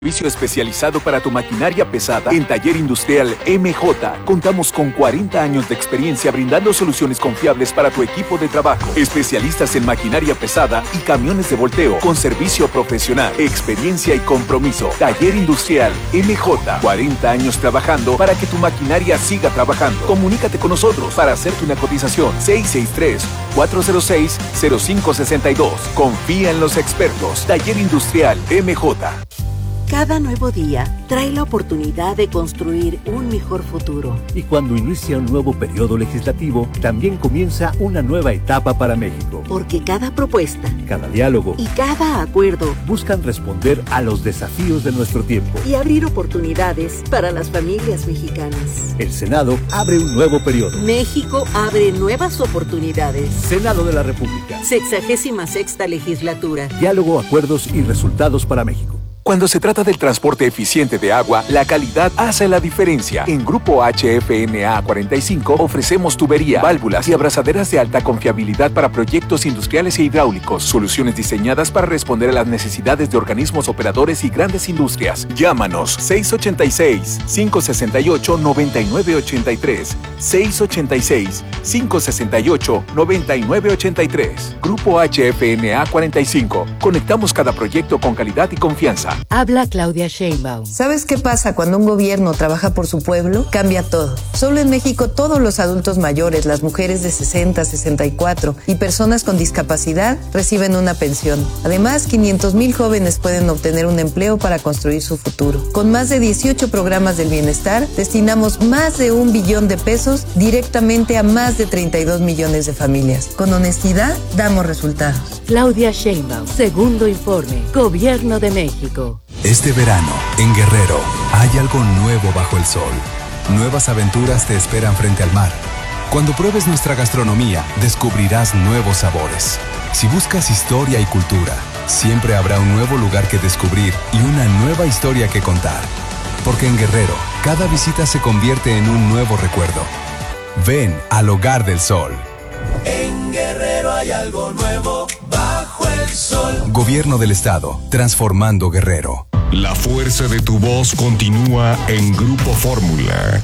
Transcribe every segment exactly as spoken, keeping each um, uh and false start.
Servicio especializado para tu maquinaria pesada. En Taller Industrial M J contamos con cuarenta años de experiencia brindando soluciones confiables para tu equipo de trabajo. Especialistas en maquinaria pesada y camiones de volteo con servicio profesional, experiencia y compromiso. Taller Industrial M J, cuarenta años trabajando para que tu maquinaria siga trabajando. Comunícate con nosotros para hacerte una cotización. seis seis tres, cuatro cero seis, cero cinco seis dos. Confía en los expertos. Taller Industrial M J. Cada nuevo día trae la oportunidad de construir un mejor futuro. Y cuando inicia un nuevo periodo legislativo, también comienza una nueva etapa para México. Porque cada propuesta, cada diálogo y cada acuerdo buscan responder a los desafíos de nuestro tiempo y abrir oportunidades para las familias mexicanas. El Senado abre un nuevo periodo. México abre nuevas oportunidades. Senado de la República. Sexagésima sexta legislatura. Diálogo, acuerdos y resultados para México. Cuando se trata del transporte eficiente de agua, la calidad hace la diferencia. En Grupo H F N A cuarenta y cinco ofrecemos tubería, válvulas y abrazaderas de alta confiabilidad para proyectos industriales e hidráulicos. Soluciones diseñadas para responder a las necesidades de organismos operadores y grandes industrias. Llámanos seis ocho seis, cinco seis ocho, nueve nueve ocho tres. seis ocho seis, cinco seis ocho, nueve nueve ocho tres. Grupo H F N A cuarenta y cinco. Conectamos cada proyecto con calidad y confianza. Habla Claudia Sheinbaum. ¿Sabes qué pasa cuando un gobierno trabaja por su pueblo? Cambia todo. Solo en México todos los adultos mayores, las mujeres de sesenta, sesenta y cuatro y personas con discapacidad reciben una pensión. Además, quinientos mil jóvenes pueden obtener un empleo para construir su futuro. Con más de dieciocho programas del bienestar, destinamos más de un billón de pesos directamente a más de treinta y dos millones de familias. Con honestidad, damos resultados. Claudia Sheinbaum, segundo informe, Gobierno de México. Este verano, en Guerrero, hay algo nuevo bajo el sol. Nuevas aventuras te esperan frente al mar. Cuando pruebes nuestra gastronomía, descubrirás nuevos sabores. Si buscas historia y cultura, siempre habrá un nuevo lugar que descubrir y una nueva historia que contar. Porque en Guerrero, cada visita se convierte en un nuevo recuerdo. Ven al Hogar del Sol. En Guerrero hay algo nuevo bajo el sol. Gobierno del Estado, transformando Guerrero. La fuerza de tu voz continúa en Grupo Fórmula.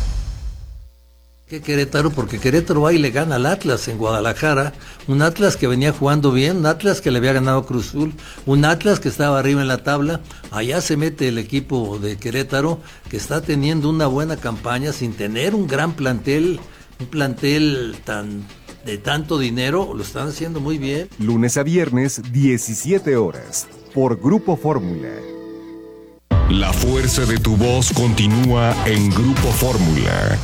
Que Querétaro, porque Querétaro va y le gana al Atlas en Guadalajara, un Atlas que venía jugando bien, un Atlas que le había ganado Cruz Azul, un Atlas que estaba arriba en la tabla. Allá se mete el equipo de Querétaro, que está teniendo una buena campaña sin tener un gran plantel, un plantel tan de tanto dinero, lo están haciendo muy bien. Lunes a viernes, diecisiete horas, por Grupo Fórmula. La fuerza de tu voz continúa en Grupo Fórmula.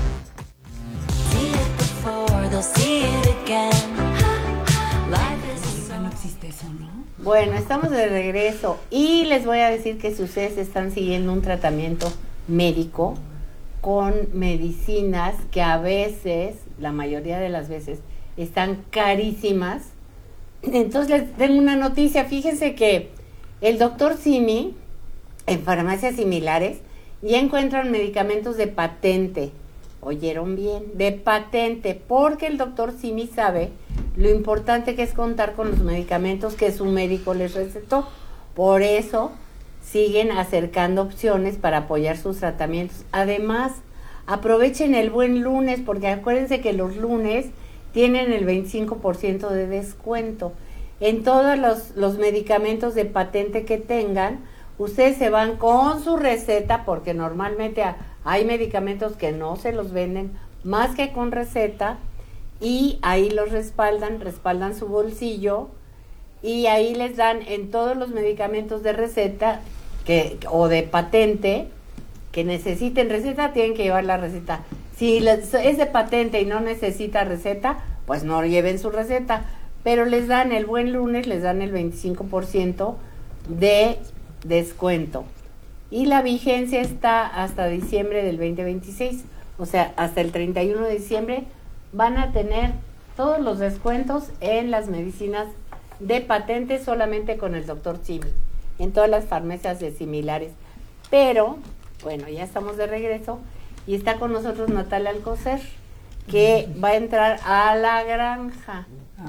No existe eso, ¿no? Bueno, estamos de regreso y les voy a decir que si ustedes están siguiendo un tratamiento médico con medicinas que a veces, la mayoría de las veces, están carísimas, entonces les tengo una noticia. Fíjense que el doctor Simi, en farmacias similares, ya encuentran medicamentos de patente. Oyeron bien, de patente, porque el doctor Simi sabe lo importante que es contar con los medicamentos que su médico les recetó. Por eso siguen acercando opciones para apoyar sus tratamientos. Además, aprovechen el buen lunes, porque acuérdense que los lunes tienen el veinticinco por ciento de descuento. En todos los, los medicamentos de patente que tengan, ustedes se van con su receta, porque normalmente a, hay medicamentos que no se los venden más que con receta, y ahí los respaldan, respaldan su bolsillo, y ahí les dan en todos los medicamentos de receta que o de patente que necesiten receta, tienen que llevar la receta. Si les, es de patente y no necesita receta, pues no lleven su receta, pero les dan el buen lunes, les dan el veinticinco por ciento de descuento. Y la vigencia está hasta diciembre del veinte veintiséis, o sea, hasta el treinta y uno de diciembre van a tener todos los descuentos en las medicinas de patente solamente con el doctor Simi, en todas las farmacias de similares. Pero, bueno, ya estamos de regreso y está con nosotros Natalia Alcocer, que va a entrar a la granja.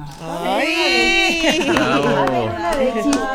¡Ay! Bravo. Ay,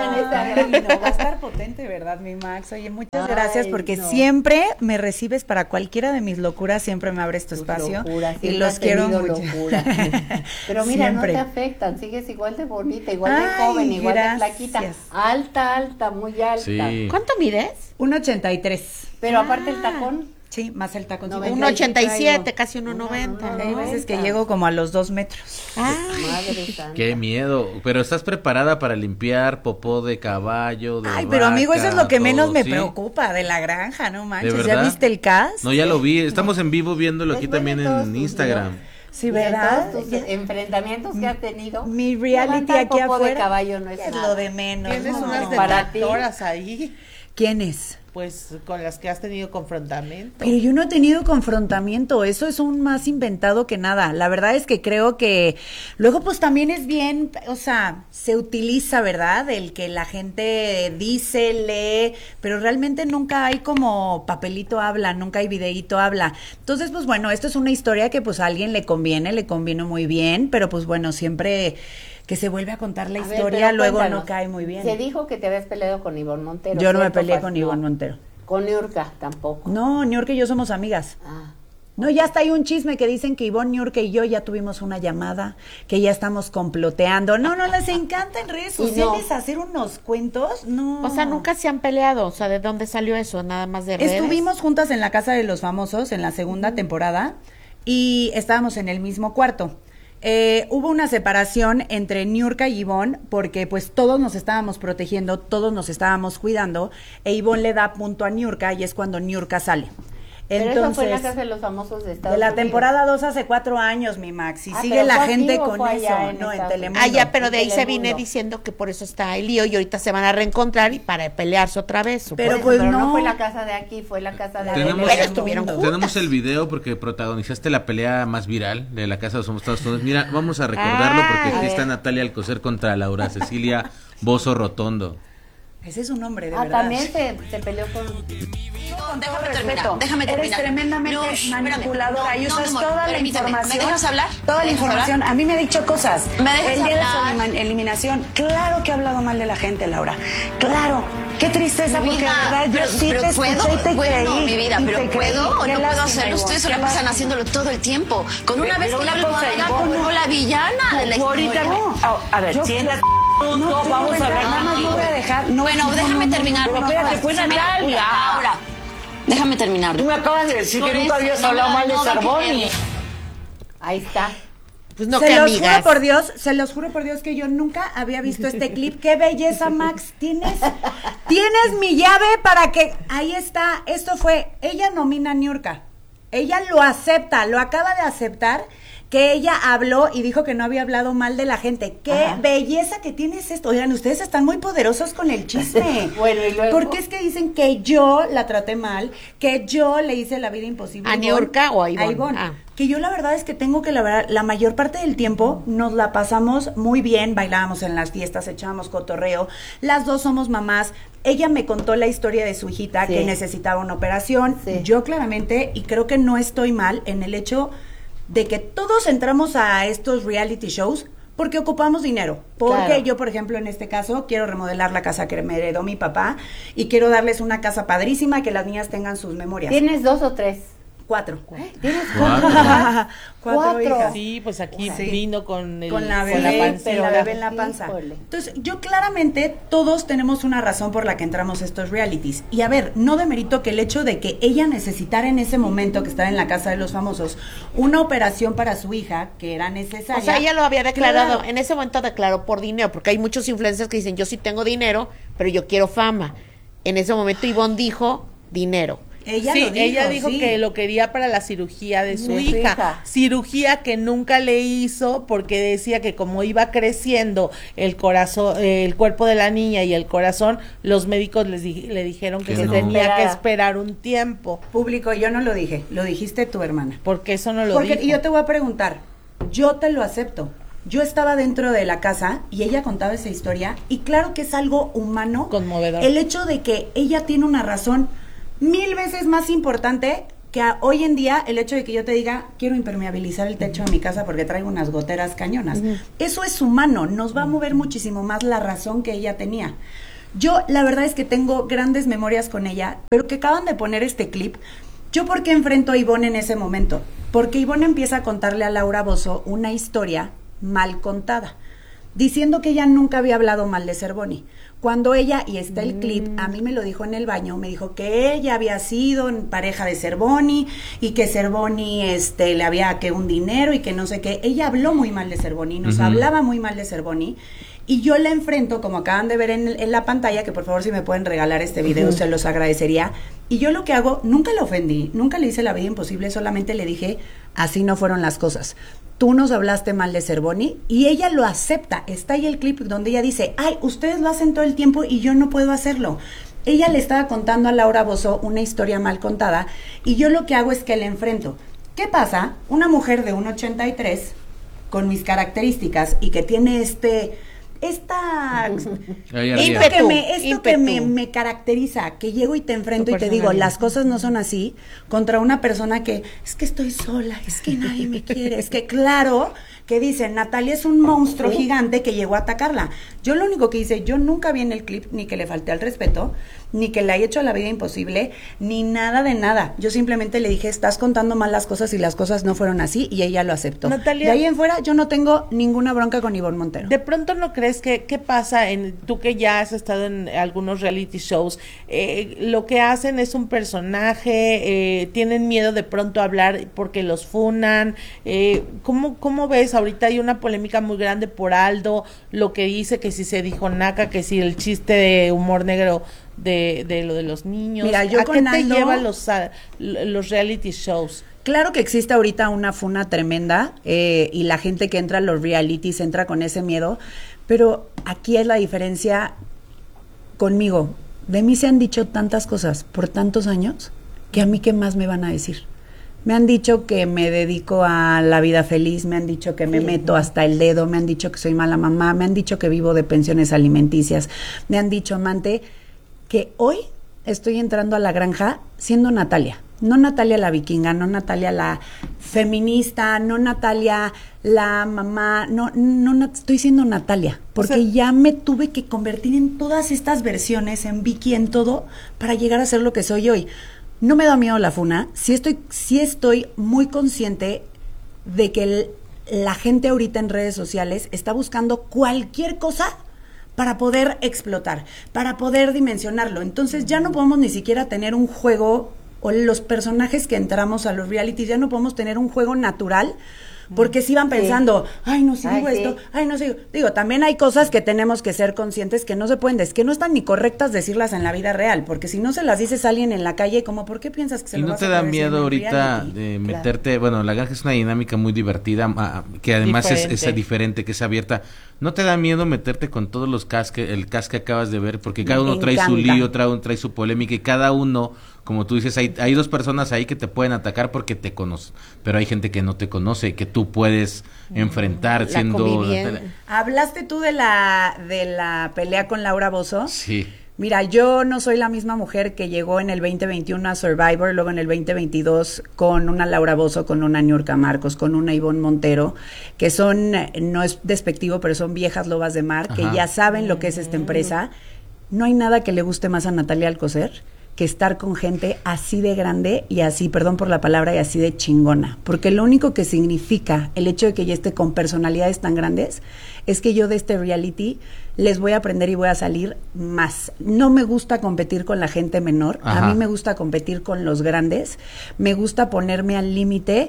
no, va a estar potente, ¿verdad, mi Max? Oye, muchas Ay, gracias porque no. siempre me recibes para cualquiera de mis locuras, siempre me abres tu Tus espacio locuras, y siempre los has quiero tenido mucho. locuras. Pero mira, Siempre. no te afectan, sigues igual de bonita, igual de Ay, joven, igual gracias. de flaquita, alta, alta, muy alta. Sí. ¿Cuánto mides? uno ochenta y tres. Pero aparte el tacón. Sí, más el tacón. uno ochenta y siete, casi uno noventa. Hay veces que llego como a los dos metros. Madre santa. Qué miedo. Pero estás preparada para limpiar popó de caballo, de Ay, pero amigo, eso es lo que vaca, menos todo, me ¿sí? preocupa de la granja, no manches. ¿Ya verdad? viste el cast? No, ya lo vi. Estamos en vivo viéndolo aquí Después de también todos en tus Instagram. Sí, Y de ¿verdad? todos tus enfrentamientos que has tenido. Mi reality levantar aquí popó afuera de caballo no es, es nada. lo de menos. Tienes no, unas no. Para ti. detractoras ahí, ¿Quién es? pues con las que has tenido confrontamiento. Pero yo no he tenido confrontamiento, eso es un más inventado que nada. La verdad es que creo que luego pues también es bien, o sea, se utiliza, ¿verdad? El que la gente dice, lee, pero realmente nunca hay como papelito habla, nunca hay videíto habla. Entonces, pues bueno, esto es una historia que pues a alguien le conviene, le convino muy bien, pero pues bueno, siempre que se vuelve a contar la A ver, historia, pero luego cuéntanos. no cae muy bien. Se dijo que te habías peleado con Ivonne Montero. Yo no me ¿cierto, peleé Paz? con No. Ivonne Montero. Con Niurka tampoco. No, Niurka y yo somos amigas. Ah. No, ya está ahí un chisme que dicen que Ivonne, Niurka y yo ya tuvimos una llamada, que ya estamos comploteando. No, no, les encanta en redes Y no. sociales hacer unos cuentos. No. O sea, nunca se han peleado. O sea, ¿de dónde salió eso? Nada más de redes. Estuvimos juntas en la Casa de los Famosos en la segunda temporada y estábamos en el mismo cuarto. Eh, hubo una separación entre Niurka y Ivonne porque pues todos nos estábamos protegiendo, todos nos estábamos cuidando e Ivonne le da punto a Niurka y es cuando Niurka sale. Pero Entonces, eso fue en la Casa de los Famosos de Estados de la Unidos. temporada dos hace cuatro años, mi Max, y Ah, sigue pero la fue aquí gente o con fue allá eso, en no, en Estados Telemundo. Ah, ya, pero de ahí se Telemundo. viene diciendo que por eso está el lío y ahorita se van a reencontrar y para pelearse otra vez. Pero supongo. pues Pero no. no fue la casa de aquí, fue la casa de Tenemos, allá. estuvieron juntas. tenemos el video porque protagonizaste la pelea más viral de la Casa de los Famosos Estados Unidos. Mira, vamos a recordarlo Ah, porque a aquí está ver. Natalia Alcocer contra Laura Cecilia Bozo Rotondo. Ese es un nombre, de Ah, verdad. también se, se peleó con... Déjame terminar, déjame terminar. Eres tremendamente No, espérame. manipuladora y No, usas no, mi amor, toda la permíteme. información. ¿Me dejas hablar? Toda la ¿Me dejas información. hablar? A mí me ha dicho cosas. ¿Me dejas El día de su hablar? elima- eliminación, claro que ha hablado mal de la gente, Laura. Claro. Qué tristeza, Mi porque de vida, verdad pero, yo sí pero te puedo, escuché y te bueno, creí. mi vida, y pero te creí. puedo o Qué no puedo lástima, hacerlo. Ivonne, Ustedes se qué la pasan lástima. haciéndolo todo el tiempo. Con una Pero vez que una hablo cosa, con ella, Ivonne, como la villana de la Tú ahorita historia. no. A, a ver, Yo- siéntate. No, No, vamos vamos a hablar nada más, contigo. no voy a dejar. No, Bueno, no, déjame no, no, terminar. Pero no espérate, jodas. pues Mira, Natalia. Laura, déjame terminar. Tú me acabas de decir Por que nunca eso, habías no, hablado mal de no, no, Sarboni. que- Ahí está. Pues no, se que los amigas. juro por Dios, se los juro por Dios que yo nunca había visto este clip. Qué belleza, Max. Tienes, tienes mi llave para que. Ahí está. Esto fue. Ella nomina a Niurka. Ella lo acepta, lo acaba de aceptar. Que ella habló y dijo que no había hablado mal de la gente. ¡Qué Ajá. belleza que tienes esto! Oigan, ustedes están muy poderosos con el chisme. Bueno, ¿y luego? Porque es que dicen que yo la traté mal, que yo le hice la vida imposible. ¿A Ivonne- Niurka o a Ivonne? Ivonne. Ah. Que yo la verdad es que tengo que la verdad, la mayor parte del tiempo nos la pasamos muy bien, bailábamos en las fiestas, echábamos cotorreo, las dos somos mamás. Ella me contó la historia de su hijita Sí. que necesitaba una operación. Sí. Yo claramente, y creo que no estoy mal en el hecho de que todos entramos a estos reality shows porque ocupamos dinero. Porque Claro. yo, por ejemplo, en este caso, quiero remodelar la casa que me heredó mi papá y quiero darles una casa padrísima, que las niñas tengan sus memorias. ¿Tienes dos o tres? Cuatro. ¿Tienes Cuatro. Cuatro, Cuatro. hijas. Sí, pues aquí Sí. vino con, el, Con la con bebé, la pero pancita. la bebé en la panza. Híjole. Entonces, yo claramente todos tenemos una razón por la que entramos a estos realities. Y a ver, no demerito que el hecho de que ella necesitara en ese momento que estaba en la Casa de los Famosos una operación para su hija que era necesaria. O sea, ella lo había declarado, Claro. en ese momento declaró por dinero, porque hay muchos influencers que dicen, yo sí tengo dinero, pero yo quiero fama. En ese momento Ivonne dijo, dinero. Ella Sí, lo dijo, ella dijo sí. que lo quería para la cirugía de su De su hija. hija. Cirugía que nunca le hizo porque decía que como iba creciendo el corazón, eh, el cuerpo de la niña y el corazón, los médicos les di- le dijeron que Que se no. tenía que Esperara. esperar un tiempo. Público, yo no lo dije, lo dijiste tu hermana. Porque eso no lo Porque, dijo. y yo te voy a preguntar, yo te lo acepto. Yo estaba dentro de la casa y ella contaba esa historia y claro que es algo humano. Conmovedor. El hecho de que ella tiene una razón mil veces más importante que a, hoy en día el hecho de que yo te diga, quiero impermeabilizar el techo de mi casa porque traigo unas goteras cañonas, uh-huh. eso es humano, nos va a mover muchísimo más la razón que ella tenía. Yo la verdad es que tengo grandes memorias con ella, pero que acaban de poner este clip. ¿Yo por qué enfrento a Ivonne en ese momento? Porque Ivonne empieza a contarle a Laura Bozzo una historia mal contada, diciendo que ella nunca había hablado mal de Cervoni. Cuando ella, y está el clip, a mí me lo dijo en el baño, me dijo que ella había sido pareja de Cervoni y que Cervoni este, le había que un dinero y que no sé qué. Ella habló muy mal de Cervoni, nos uh-huh. hablaba muy mal de Cervoni. Y yo la enfrento, como acaban de ver en, en la pantalla, que por favor si me pueden regalar este video, uh-huh. se los agradecería. Y yo lo que hago, nunca la ofendí, nunca le hice la vida imposible, solamente le dije, así no fueron las cosas. Tú nos hablaste mal de Cervoni y ella lo acepta. Está ahí el clip donde ella dice, ay, ustedes lo hacen todo el tiempo y yo no puedo hacerlo. Ella le estaba contando a Laura Bozzo una historia mal contada y yo lo que hago es que la enfrento. ¿Qué pasa? Una mujer de uno ochenta y tres con mis características y que tiene este... esta esto que me, esto que me, me caracteriza, que llego y te enfrento y te digo, las cosas no son así, contra una persona que, es que estoy sola, es que nadie me quiere, es que claro, que dicen, Natalia es un monstruo gigante que llegó a atacarla. Yo lo único que hice, yo nunca vi en el clip, ni que le falté al respeto, ni que le haya hecho la vida imposible, ni nada de nada. Yo simplemente le dije, estás contando mal las cosas y las cosas no fueron así, y ella lo aceptó. Natalia, de ahí en fuera, yo no tengo ninguna bronca con Ivonne Montero. ¿De pronto no crees que, qué pasa en, tú que ya has estado en algunos reality shows, eh, lo que hacen es un personaje, eh, tienen miedo de pronto a hablar porque los funan, eh, ¿cómo, cómo ves? Ahorita hay una polémica muy grande por Aldo, lo que dice que si se dijo naca, que si el chiste de humor negro de, de lo de los niños. Mira, yo ¿a con qué te Aldo, llevan los, a, los reality shows? Claro que existe ahorita una funa tremenda eh, y la gente que entra a los realities entra con ese miedo, pero aquí es la diferencia conmigo. De mí se han dicho tantas cosas por tantos años que a mí qué más me van a decir. Me han dicho que me dedico a la vida feliz, me han dicho que me sí. meto hasta el dedo, me han dicho que soy mala mamá, me han dicho que vivo de pensiones alimenticias, me han dicho, amante, que hoy estoy entrando a la granja siendo Natalia. No Natalia la vikinga, no Natalia la feminista, no Natalia la mamá, no, no, no estoy siendo Natalia, porque o sea, ya me tuve que convertir en todas estas versiones, en Vicky, en todo, para llegar a ser lo que soy hoy. No me da miedo la funa, sí estoy, sí estoy muy consciente de que el, la gente ahorita en redes sociales está buscando cualquier cosa para poder explotar, para poder dimensionarlo. Entonces ya no podemos ni siquiera tener un juego, o los personajes que entramos a los realities, ya no podemos tener un juego natural, porque si van pensando, sí. ay, no, si digo ay, esto, sí. ay, no, si digo, también hay cosas que tenemos que ser conscientes que no se pueden decir, que no están ni correctas decirlas en la vida real, porque si no se las dices a alguien en la calle, como, ¿por qué piensas que se ¿Y lo no vas te a da poder miedo decir en ahorita reality? de meterte, claro. Bueno, la granja es una dinámica muy divertida, que además es, es diferente, que es abierta, ¿no te da miedo meterte con todos los cast que, el cast que acabas de ver? Porque cada uno trae su lío, trae, trae su polémica, y cada uno, como tú dices, hay, hay dos personas ahí que te pueden atacar porque te conocen, pero hay gente que no te conoce, que tú puedes enfrentar la siendo... ¿Hablaste tú de la de la pelea con Laura Bozzo? Sí. Mira, yo no soy la misma mujer que llegó en el veinte veintiuno a Survivor, luego en el veinte veintidós con una Laura Bozzo, con una Niurka Marcos, con una Ivonne Montero, que son, no es despectivo, pero son viejas lobas de mar, que Ajá. ya saben lo que es esta empresa. No hay nada que le guste más a Natalia Alcocer que estar con gente así de grande y así, perdón por la palabra, y así de chingona. Porque lo único que significa el hecho de que ella esté con personalidades tan grandes es que yo de este reality les voy a aprender y voy a salir más. No me gusta competir con la gente menor, Ajá. a mí me gusta competir con los grandes, me gusta ponerme al límite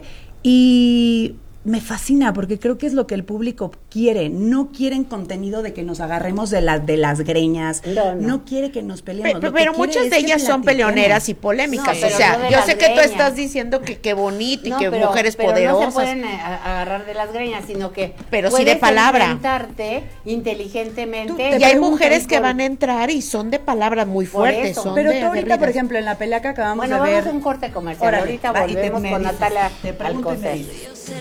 y... me fascina porque creo que es lo que el público quiere. No quieren contenido de que nos agarremos de las de las greñas. No, no. no quiere que nos peleemos. Pero, pero muchas de ellas son peleoneras y polémicas. No, o sea, no yo sé greñas. Que tú estás diciendo que qué bonito no, y que pero, mujeres pero poderosas. No se pueden agarrar de las greñas, sino que pero sí de palabra. Enfrentarte inteligentemente. Tú, y hay mujeres que van a entrar y son de palabra muy fuertes. Son pero de tú ahorita, por ejemplo, en la pelea que acabamos bueno, de ver. Bueno, vamos a un corte comercial. Órale, ahorita volvemos con Natalia Alcocer.